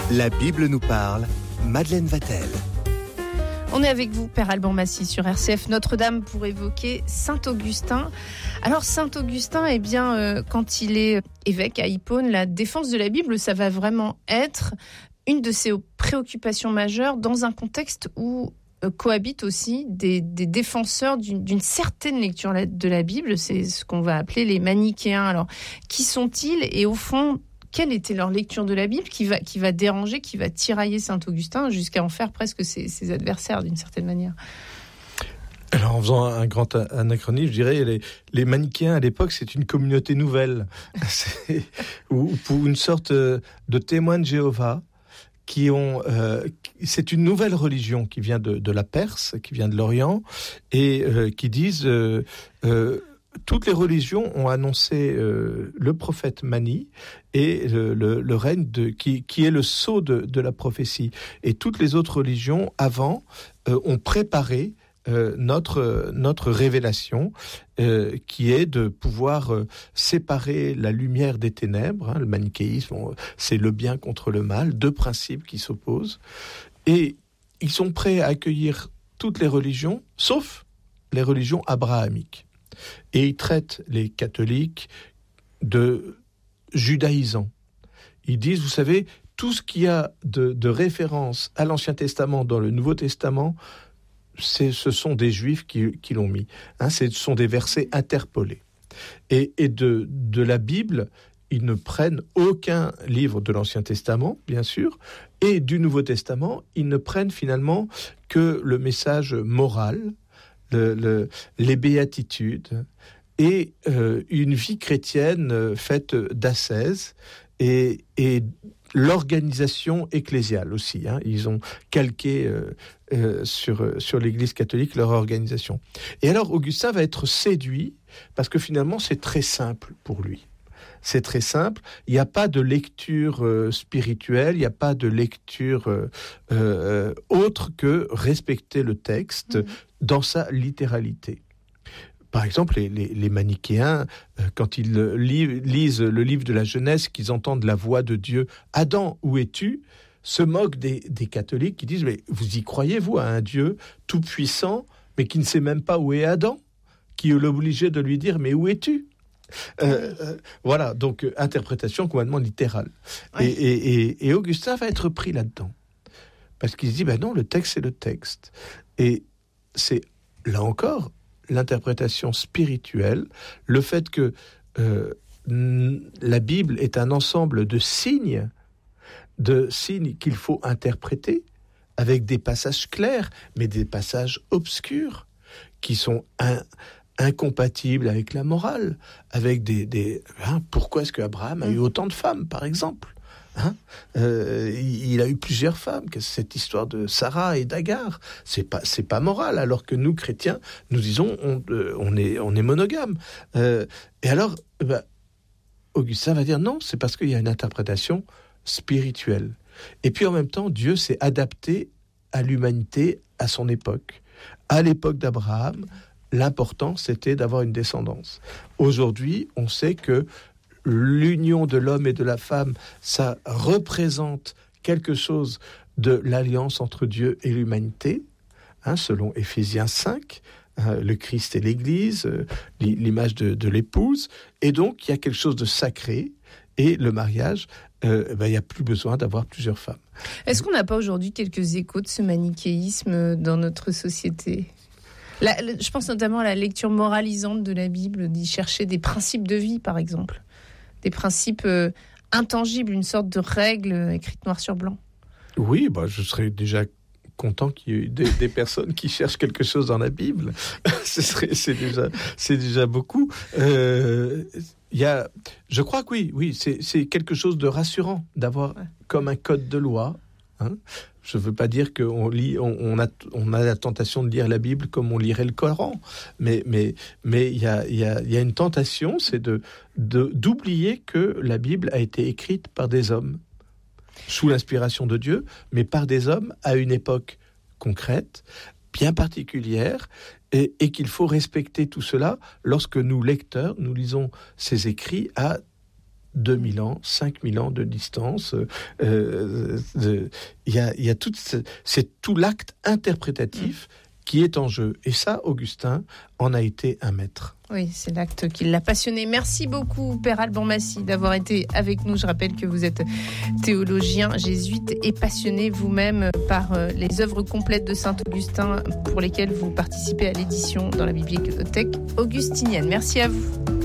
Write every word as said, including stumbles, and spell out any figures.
La Bible nous parle, Madeleine Vatel. On est avec vous, Père Alban Massy, sur R C F Notre-Dame pour évoquer Saint Augustin. Alors, Saint Augustin, eh bien, euh, quand il est évêque à Hippone, la défense de la Bible, ça va vraiment être une de ses préoccupations majeures dans un contexte où euh, cohabitent aussi des, des défenseurs d'une, d'une certaine lecture de la Bible. C'est ce qu'on va appeler les manichéens. Alors, qui sont-ils et au fond, quelle était leur lecture de la Bible qui va, qui va déranger, qui va tirailler Saint-Augustin jusqu'à en faire presque ses, ses adversaires d'une certaine manière? Alors, en faisant un grand anachronisme, je dirais les, les manichéens à l'époque, c'est une communauté nouvelle, c'est, ou pour une sorte de témoins de Jéhovah qui ont. Euh, c'est une nouvelle religion qui vient de, de la Perse, qui vient de l'Orient, et euh, qui disent. Euh, euh, Toutes les religions ont annoncé euh, le prophète Mani et le, le, le règne de, qui, qui est le sceau de, de la prophétie. Et toutes les autres religions avant euh, ont préparé euh, notre, notre révélation euh, qui est de pouvoir euh, séparer la lumière des ténèbres. Hein, le manichéisme, on, c'est le bien contre le mal, deux principes qui s'opposent. Et ils sont prêts à accueillir toutes les religions, sauf les religions abrahamiques. Et ils traitent les catholiques de judaïsants. Ils disent, vous savez, tout ce qu'il y a de, de référence à l'Ancien Testament dans le Nouveau Testament, c'est, ce sont des Juifs qui, qui l'ont mis. Hein, ce sont des versets interpolés. Et, et de, de la Bible, ils ne prennent aucun livre de l'Ancien Testament, bien sûr, et du Nouveau Testament, ils ne prennent finalement que le message moral, Le, le, les béatitudes et euh, une vie chrétienne euh, faite d'ascèse et, et l'organisation ecclésiale aussi. Hein. Ils ont calqué euh, euh, sur, sur l'Église catholique leur organisation. Et alors Augustin va être séduit parce que finalement c'est très simple pour lui. C'est très simple, il n'y a pas de lecture euh, spirituelle, il n'y a pas de lecture euh, euh, autre que respecter le texte mmh. dans sa littéralité. Par exemple, les, les, les manichéens, euh, quand ils li- lisent le livre de la Genèse, qu'ils entendent la voix de Dieu, « Adam, où es-tu ?» se moquent des, des catholiques qui disent « Mais vous y croyez, vous, à un Dieu tout-puissant, mais qui ne sait même pas où est Adam, qui est obligé de lui dire « Mais où es-tu ?» Euh, euh, voilà, donc euh, interprétation complètement littérale. Oui. Et, et, et, et Augustin va être pris là-dedans. Parce qu'il se dit, ben non, le texte, c'est le texte. Et c'est, là encore, l'interprétation spirituelle, le fait que euh, n- la Bible est un ensemble de signes, de signes qu'il faut interpréter, avec des passages clairs, mais des passages obscurs, qui sont un... incompatible avec la morale, avec des... des hein, pourquoi est-ce qu'Abraham a eu autant de femmes, par exemple hein euh, il, il a eu plusieurs femmes, que cette histoire de Sarah et d'Agar, c'est pas, c'est pas moral, alors que nous, chrétiens, nous disons, on, euh, on, est, on est monogame. Euh, et alors, bah, Augustin va dire non, c'est parce qu'il y a une interprétation spirituelle. Et puis en même temps, Dieu s'est adapté à l'humanité, à son époque. À l'époque d'Abraham, l'important, c'était d'avoir une descendance. Aujourd'hui, on sait que l'union de l'homme et de la femme, ça représente quelque chose de l'alliance entre Dieu et l'humanité, hein, selon Éphésiens cinq, hein, le Christ et l'Église, euh, l'image de, de l'épouse, et donc il y a quelque chose de sacré, et le mariage, euh, ben, il n'y a plus besoin d'avoir plusieurs femmes. Est-ce qu'on n'a pas aujourd'hui quelques échos de ce manichéisme dans notre société ? La, je pense notamment à la lecture moralisante de la Bible, d'y chercher des principes de vie, par exemple. Des principes euh, intangibles, une sorte de règle écrite noir sur blanc. Oui, bah, je serais déjà content qu'il y ait des, des personnes qui cherchent quelque chose dans la Bible. Ce serait, c'est, déjà, c'est déjà beaucoup. Euh, y a, je crois que oui, oui c'est, c'est quelque chose de rassurant d'avoir ouais. comme un code de loi. Hein. Je ne veux pas dire qu'on lit, on, on, a, on a la tentation de lire la Bible comme on lirait le Coran, mais mais mais il y a il y a il y a une tentation, c'est de, de d'oublier que la Bible a été écrite par des hommes sous l'inspiration de Dieu, mais par des hommes à une époque concrète, bien particulière, et, et qu'il faut respecter tout cela lorsque nous lecteurs nous lisons ces écrits à deux mille ans, cinq mille ans de distance. Il euh, euh, y, a, y a tout, c'est tout l'acte interprétatif mmh. qui est en jeu. Et ça, Augustin en a été un maître. Oui, c'est l'acte qui l'a passionné. Merci beaucoup, Père Alban Massy, d'avoir été avec nous. Je rappelle que vous êtes théologien, jésuite et passionné vous-même par les œuvres complètes de saint Augustin pour lesquelles vous participez à l'édition dans la bibliothèque augustinienne. Merci à vous.